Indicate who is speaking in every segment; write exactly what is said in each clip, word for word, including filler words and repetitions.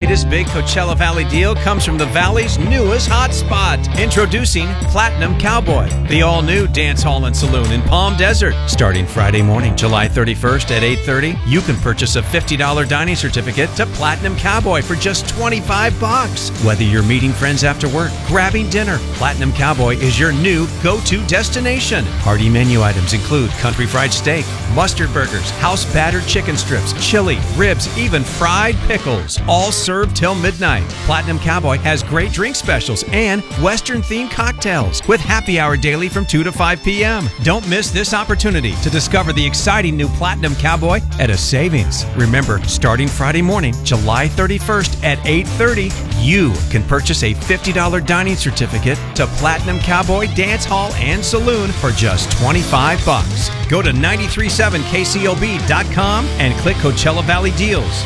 Speaker 1: latest big Coachella Valley deal comes from the Valley's newest hotspot. Introducing Platinum Cowboy, the all-new dance hall and saloon in Palm Desert. Starting Friday morning, July thirty-first at eight thirty, you can purchase a fifty dollars dining certificate to Platinum Cowboy for just twenty-five bucks. Whether you're meeting friends after work, grabbing dinner, Platinum Cowboy is your new go-to destination. Hearty menu items include country fried steak, mustard burgers, house battered chicken strips, chili, ribs, even fried pickles, all served till midnight. Platinum Cowboy has great drink specials and Western-themed cocktails with happy hour daily from two to five p.m. Don't miss this opportunity to discover the exciting new Platinum Cowboy at a savings. Remember, starting Friday morning, July thirty-first at eight thirty, you can purchase a fifty dollars dining certificate to Platinum Cowboy Dance Hall and Saloon for just twenty-five bucks. Go to nine three seven K C O B dot com and click Coachella Valley Deals.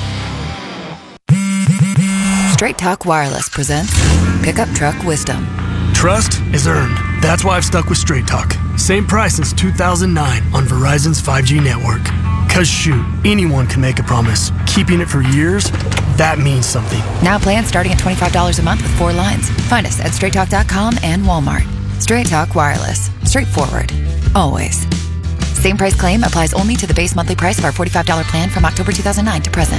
Speaker 2: Straight Talk Wireless presents Pickup Truck Wisdom.
Speaker 3: Trust is earned. That's why I've stuck with Straight Talk. Same price since two thousand nine on Verizon's five G network. Cause shoot, anyone can make a promise. Keeping it for years, that means something.
Speaker 2: Now plans starting at twenty-five dollars a month with four lines. Find us at straight talk dot com and Walmart. Straight Talk Wireless. Straightforward. Always. Same price claim applies only to the base monthly price of our forty-five dollars plan from October two thousand nine to present.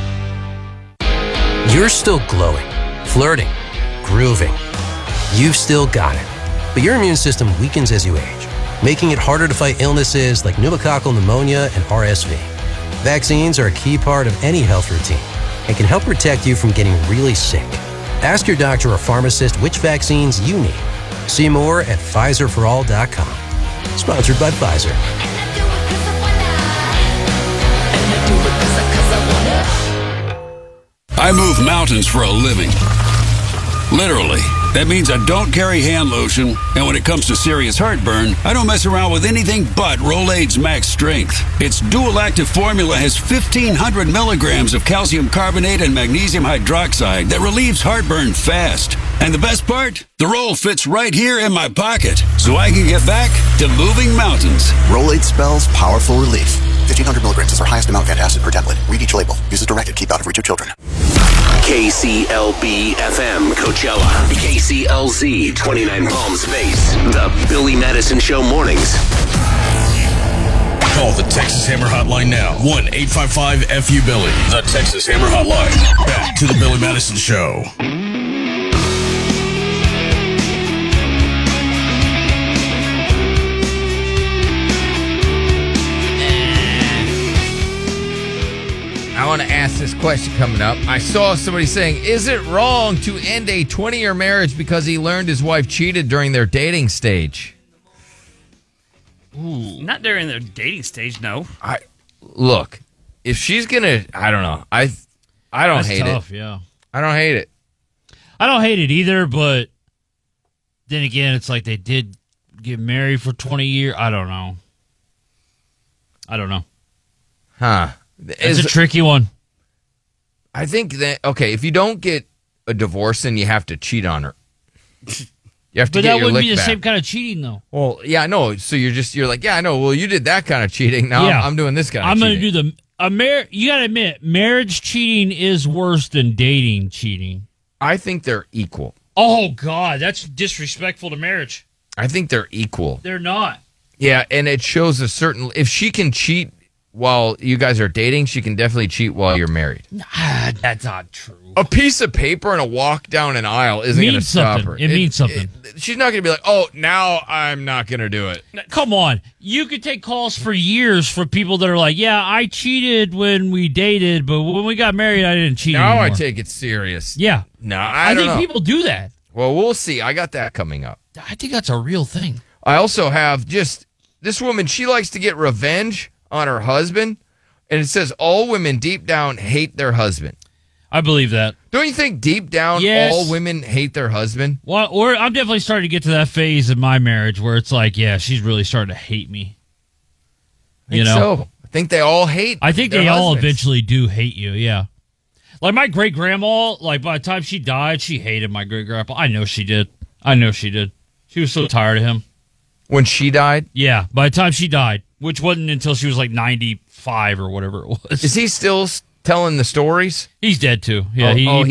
Speaker 4: You're still glowing, flirting, grooving. You've still got it. But your immune system weakens as you age, making it harder to fight illnesses like pneumococcal pneumonia and R S V. Vaccines are a key part of any health routine and can help protect you from getting really sick. Ask your doctor or pharmacist which vaccines you need. See more at Pfizer for all dot com. Sponsored by Pfizer.
Speaker 5: I move mountains for a living. Literally. That means I don't carry hand lotion, and when it comes to serious heartburn, I don't mess around with anything but Rolaids Max Strength. Its dual-active formula has fifteen hundred milligrams of calcium carbonate and magnesium hydroxide that relieves heartburn fast. And the best part? The roll fits right here in my pocket, so I can get back to moving mountains.
Speaker 6: Rolaids spells powerful relief. fifteen hundred milligrams is our highest amount of antacid per tablet. Read each label. Use as directed. Keep out of reach of children.
Speaker 7: K C L B F M Coachella. K C L Z twenty-nine Palm Space. The Billy Madison Show mornings.
Speaker 8: Call the Texas Hammer Hotline now. one eight five five F U Billy. The Texas Hammer Hotline. Back to the Billy Madison Show.
Speaker 9: I want to ask this question coming up. I saw somebody saying, is it wrong to end a twenty-year marriage because he learned his wife cheated during their dating stage?
Speaker 10: Ooh. Not during their dating stage, no.
Speaker 9: I Look, if she's going to, I don't know. I I don't
Speaker 10: That's
Speaker 9: hate
Speaker 10: tough,
Speaker 9: it.
Speaker 10: yeah.
Speaker 9: I don't hate it.
Speaker 10: I don't hate it either, but then again, it's like they did get married for twenty years. I don't know. I don't know.
Speaker 9: Huh.
Speaker 10: It's a tricky one.
Speaker 9: I think that, okay, if you don't get a divorce, then you have to cheat on her. You have to
Speaker 10: but
Speaker 9: get
Speaker 10: that
Speaker 9: your
Speaker 10: wouldn't
Speaker 9: lick
Speaker 10: be the
Speaker 9: back.
Speaker 10: same kind of cheating, though.
Speaker 9: Well, yeah, no. So you're just, you're like, yeah, I know. Well, you did that kind of cheating. Now
Speaker 10: Yeah.
Speaker 9: I'm, I'm doing this kind of
Speaker 10: I'm
Speaker 9: cheating.
Speaker 10: going to do the, a mar- you got to admit, marriage cheating is worse than dating cheating.
Speaker 9: I think they're equal.
Speaker 10: Oh, God, that's disrespectful to marriage.
Speaker 9: I think they're equal.
Speaker 10: They're not.
Speaker 9: Yeah, and it shows a certain, if she can cheat while you guys are dating, she can definitely cheat while you're married.
Speaker 10: Nah, that's not true.
Speaker 9: A piece of paper and a walk down an aisle isn't going to
Speaker 10: Means
Speaker 9: stop
Speaker 10: something.
Speaker 9: her.
Speaker 10: It means something.
Speaker 9: it- she's not going to be like, oh, now I'm not going to do it.
Speaker 10: Come on. You could take calls for years for people that are like, yeah, I cheated when we dated, but when we got married, I didn't cheat
Speaker 9: Now
Speaker 10: anymore.
Speaker 9: I take it serious.
Speaker 10: Yeah.
Speaker 9: No, I,
Speaker 10: I
Speaker 9: don't
Speaker 10: think
Speaker 9: know.
Speaker 10: people do that.
Speaker 9: Well, we'll see. I got that coming up.
Speaker 10: I think that's a real thing.
Speaker 9: I also have just this woman, she likes to get revenge on her husband. And it says all women deep down hate their husband.
Speaker 10: I believe that.
Speaker 9: Don't you think deep down
Speaker 10: Yes.
Speaker 9: all women hate their husband?
Speaker 10: Well, or I'm definitely starting to get to that phase in my marriage where it's like, yeah, she's really starting to hate me.
Speaker 9: I
Speaker 10: You
Speaker 9: think
Speaker 10: know?
Speaker 9: so. I think they all hate
Speaker 10: I think
Speaker 9: their
Speaker 10: they all
Speaker 9: husbands.
Speaker 10: eventually do hate you, yeah. Like my great grandma, like by the time she died, she hated my great grandpa. I know she did. I know she did. She was so tired of him.
Speaker 9: When she died?
Speaker 10: Yeah, by the time she died, which wasn't until she was like ninety-five or whatever it was.
Speaker 9: Is he still s- telling the stories?
Speaker 10: He's dead too. Yeah,
Speaker 9: Oh,
Speaker 10: he,
Speaker 9: oh,
Speaker 10: he